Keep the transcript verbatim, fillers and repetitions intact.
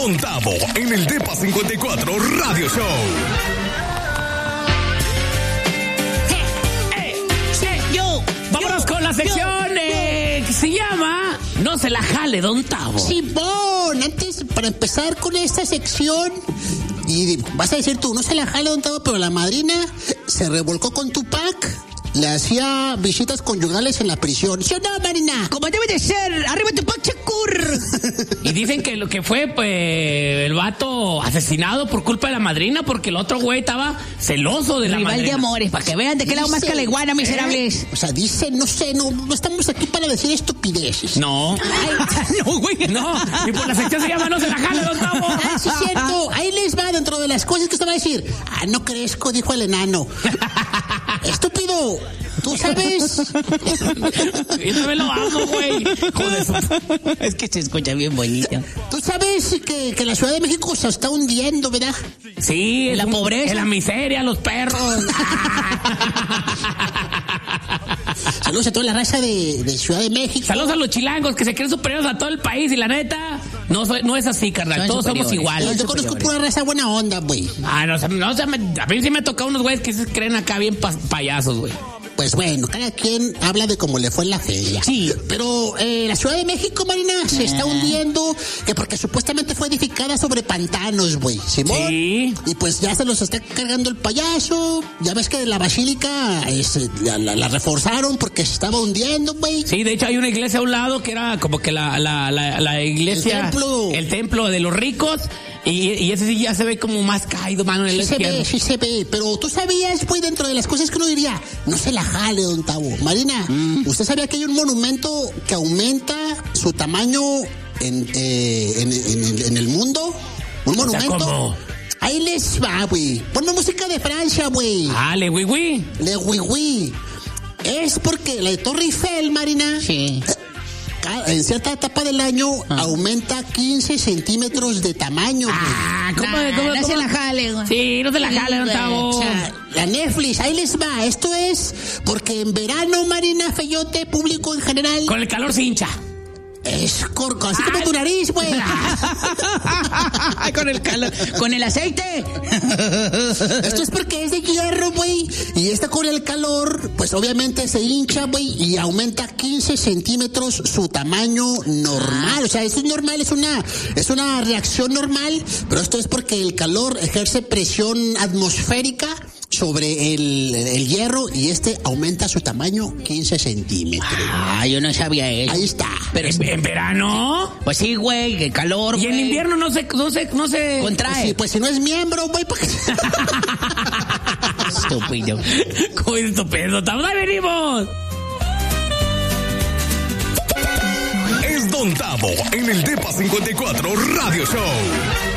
Don Tavo en el Depa cincuenta y cuatro Radio Show. Vámonos con la sección eh, que se llama No se la jale, Don Tavo. Simón, antes, para empezar con esta sección, y vas a decir tú, no se la jale, Don Tavo, pero la madrina se revolcó con Tupac, le hacía visitas conyugales en la prisión. ¿Sí o no, Marina? Como debe de ser, arriba Tupac Shakur. Y dicen que lo que fue, pues, el vato asesinado por culpa de la madrina, porque el otro güey estaba celoso de la Rival madrina. de amores, para que vean de qué lado más que la iguana, miserables. ¿Eh? O sea, dice, no sé, no, no estamos aquí para decir estupideces. No. Ay, no, güey. No, y por la sección se llama No se la jale, Don Tavo. Ah, sí, es cierto. Ahí les va dentro de las cosas que usted va a decir. Ah, no crezco, dijo el enano. Estúpido. ¿Tú sabes? Yo también lo amo, güey. Joder. Es que se escucha bien bonito. ¿Tú sabes que, que la Ciudad de México se está hundiendo, verdad? Sí, la un, pobreza. En la miseria, los perros. Saludos a toda la raza de, de Ciudad de México. Saludos a los chilangos que se creen superiores a todo el país y la neta, no, soy, no es así, carnal. Son Todos superiores. somos iguales. Yo conozco pura raza buena onda, güey. Ah, no, no, o sea, me, a mí sí me ha tocado unos güeyes que se creen acá bien pa- payasos, güey. Pues bueno, cada quien habla de cómo le fue en la feria. Sí. Pero eh, la Ciudad de México, Marina, se está hundiendo, que porque supuestamente fue edificada sobre pantanos, güey. Simón. Sí. Y pues ya se los está cargando el payaso. Ya ves que la basílica es, la, la, la reforzaron porque se estaba hundiendo, güey. Sí, de hecho hay una iglesia a un lado que era como que la, la, la, la iglesia... El templo. El templo de los ricos. Y, y ese sí ya se ve como más caído, mano, en el Sí se izquierdo. ve, sí se ve, pero tú sabías, güey, dentro de las cosas que uno diría, no se la jale, Don Tavo. Marina, mm. ¿usted sabía que hay un monumento que aumenta su tamaño en, eh, en, en, en el mundo? ¿Un monumento? O sea, ¿cómo? Ahí les va, güey. Ponme música de Francia, güey. Ah, le oui, oui. Le oui, oui. Es porque la Torre Eiffel, Marina... Sí. En cierta etapa del año ah. aumenta quince centímetros de tamaño. Ah, ¿cómo? Nah, ¿cómo, no cómo? se la jale, güey. Sí, no se la jale, Don Tavo. O sea, la Netflix, ahí les va. Esto es porque en verano, Marina, Feyote, público en general... Con el calor se hincha. Es corco, así como tu nariz, güey. Con el calor, con el aceite. Esto es porque es de hierro, güey. Y esta con el calor, pues obviamente se hincha, güey, y aumenta quince centímetros su tamaño normal. O sea, esto es normal, es una, es una reacción normal, pero esto es porque el calor ejerce presión atmosférica sobre el, el hierro y este aumenta su tamaño quince centímetros. Ah, yo no sabía eso. Ahí está. Pero ¿En, en verano? Pues sí, güey, el calor, Y güey. en invierno no se, no se, no se... Contrae. Sí, pues si no es miembro, güey, ¿para qué? Estúpido. ¿Cómo es estupendo? ¡Ahí venimos! Es Don Tavo en el Depa cincuenta y cuatro Radio Show.